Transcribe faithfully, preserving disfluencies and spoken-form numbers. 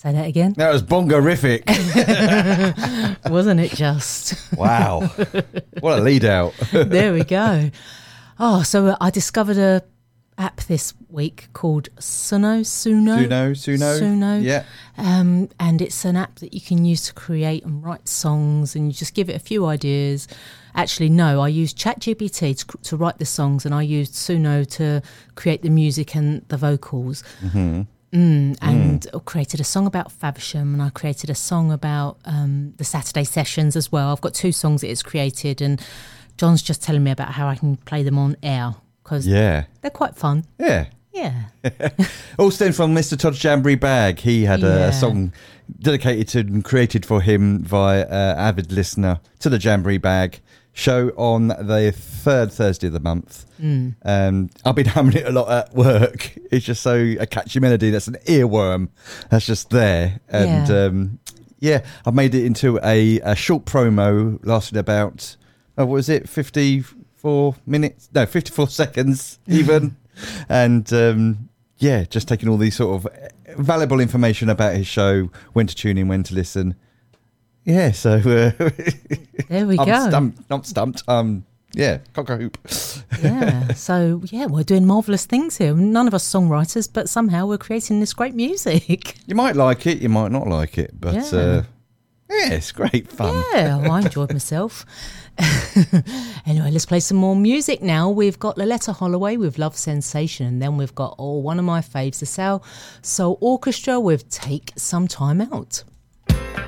Say that again. That was bongorific. Wasn't it just? Wow. What a lead out. There we go. Oh, so I discovered a app this week called Suno. Suno. Suno. Suno. Suno. Yeah. Um, and it's an app that you can use to create and write songs, and you just give it a few ideas. Actually, no, I used ChatGPT to, to write the songs, and I used Suno to create the music and the vocals. Mm-hmm. Mm, and mm. created a song about Faversham, and I created a song about um, the Saturday sessions as well. I've got two songs that it's created, and John's just telling me about how I can play them on air because yeah. they're quite fun. Yeah. Yeah. All stemmed from Mister Todd's Jamboree Bag. He had a, yeah. a song dedicated to and created for him via uh, avid listener to the Jamboree Bag show on the third Thursday of the month. Mm. Um, I've been humming it a lot at work. It's just so a catchy melody. That's an earworm. That's just there. And yeah, um, yeah I've made it into a, a short promo, lasted about, oh, what was it, fifty-four minutes? No, fifty-four seconds even. And um, yeah, just taking all these sort of valuable information about his show, when to tune in, when to listen. Yeah, so uh, there we I'm go. Stumped, not stumped. Um, yeah, cock a hoop. Yeah, so yeah, we're doing marvellous things here. None of us songwriters, but somehow we're creating this great music. You might like it, you might not like it, but yeah, uh, yeah it's great fun. Yeah, well, I enjoyed myself. Anyway, let's play some more music now. We've got Loletta Holloway with Love Sensation, and then we've got, oh, one of my faves, the Soul Soul Orchestra with Take Some Time Out.